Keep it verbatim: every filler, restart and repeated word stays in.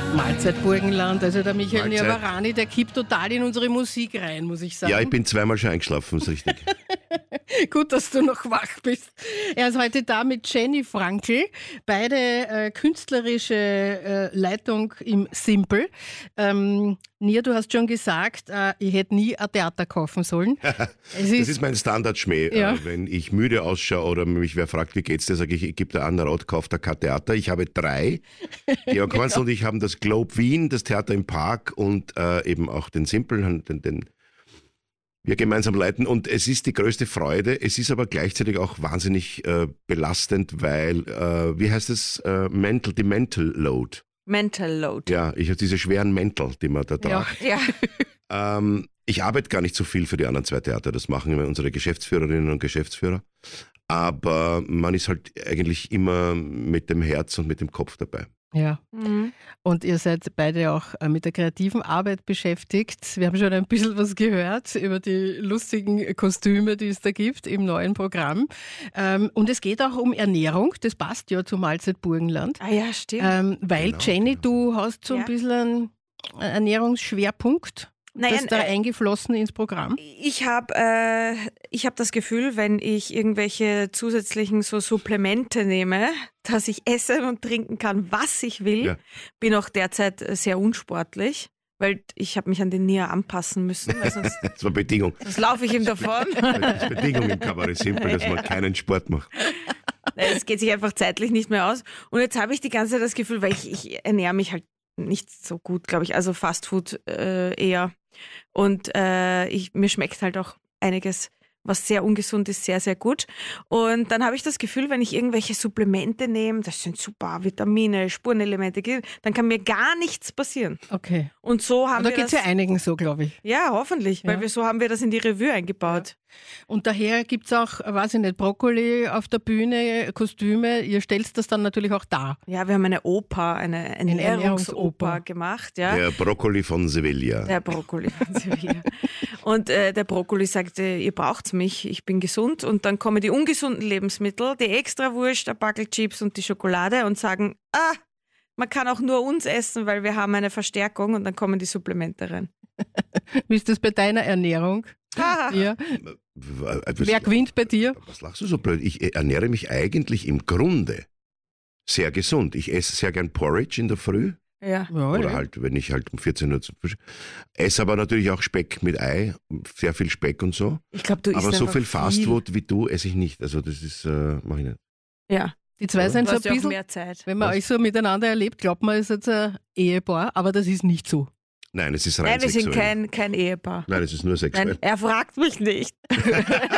Mahlzeit Burgenland, also der Michael Mahlzeit. Niavarani, der kippt total in unsere Musik rein, muss ich sagen. Ja, ich bin zweimal schon eingeschlafen, ist richtig. Gut, dass du noch wach bist. Er ist heute da mit Jenny Frankl, beide äh, künstlerische äh, Leitung im Simpl. Ähm, Nia, du hast schon gesagt, äh, ich hätte nie ein Theater kaufen sollen. Es Das ist, ist mein Standardschmäh. Ja. Äh, wenn ich müde ausschaue oder mich wer fragt, wie geht's dir, sage ich, ich gebe dir einen Rat, kauf dir kein Theater. Ich habe drei. Georg Hansl und ich haben das Globe Wien, das Theater im Park und äh, eben auch den Simpl, den, den wir gemeinsam leiten. Und es ist die größte Freude. Es ist aber gleichzeitig auch wahnsinnig äh, belastend, weil, äh, wie heißt es, äh, mental, die Mental Load. Mental Load. Ja, ich habe diese schweren Mäntel, die man da ja, tragt. Ja. Ähm, ich arbeite gar nicht so viel für die anderen zwei Theater. Das machen immer unsere Geschäftsführerinnen und Geschäftsführer. Aber man ist halt eigentlich immer mit dem Herz und mit dem Kopf dabei. ja. Mhm. Und ihr seid beide auch äh, mit der kreativen Arbeit beschäftigt. Wir haben schon ein bisschen was gehört über die lustigen Kostüme, die es da gibt im neuen Programm. Ähm, und es geht auch um Ernährung. Das passt ja zu Mahlzeit Burgenland. Ah ja, stimmt. Ähm, weil, Genau, Jenny, genau. du hast so ein Ja. bisschen einen Ernährungsschwerpunkt. Naja, das ist da äh, eingeflossen ins Programm. Ich habe äh, ich hab das Gefühl, wenn ich irgendwelche zusätzlichen so Supplemente nehme, dass ich essen und trinken kann, was ich will. Ja. Bin auch derzeit sehr unsportlich, weil ich habe mich an den Nia anpassen müssen, weil sonst, Das war Bedingung. sonst laufe ich ihm davon. Das ist Bedingung im Kabarett Simpel, dass man keinen Sport macht. Es geht sich einfach zeitlich nicht mehr aus. Und jetzt habe ich die ganze Zeit das Gefühl, weil ich, ich ernähre mich halt nicht so gut, glaube ich, also Fastfood äh, eher. Und äh, ich, mir schmeckt halt auch einiges, was sehr ungesund ist, sehr, sehr gut. Und dann habe ich das Gefühl, wenn ich irgendwelche Supplemente nehme, das sind super Vitamine, Spurenelemente, dann kann mir gar nichts passieren. Okay. Und so haben Da wir geht es das... ja einigen so, glaube ich. Ja, hoffentlich, weil Ja. wir so haben wir das in die Revue eingebaut. Und daher gibt es auch, weiß ich nicht, Brokkoli auf der Bühne, Kostüme. Ihr stellt das dann natürlich auch dar. Ja, wir haben eine Oper, eine Ernährungsoper Ernährungsoper. gemacht. Ja. Der Brokkoli von Sevilla. Der Brokkoli von Sevilla. Und äh, der Brokkoli sagte, ihr braucht's mich, ich bin gesund. Und dann kommen die ungesunden Lebensmittel, die Extrawurst, der Backel Chips und die Schokolade und sagen, ah, man kann auch nur uns essen, weil wir haben eine Verstärkung und dann kommen die Supplemente rein. Wie ist das bei deiner Ernährung? Ah, Ja. Was, Wer gewinnt bei dir? was lachst du so blöd? Ich ernähre mich eigentlich im Grunde sehr gesund. Ich esse sehr gern Porridge in der Früh. ja. Ja, Oder ja. halt, wenn ich halt um vierzehn Uhr zum Frühstück. Esse aber natürlich auch Speck mit Ei, sehr viel Speck und so. Ich glaube, du isst Aber so einfach viel Fastfood wie du esse ich nicht. Also das ist, äh, mach ich nicht. Ja, Die zwei Ja. sind du so ein hast ja auch bisschen, mehr Zeit. wenn man Was? euch so miteinander erlebt, glaubt man, ihr seid ein Ehepaar, aber das ist nicht so. Nein, es ist rein Nein, wir sind sexuell. kein, kein Ehepaar. Nein, es ist nur sexuell. Nein, er fragt mich nicht.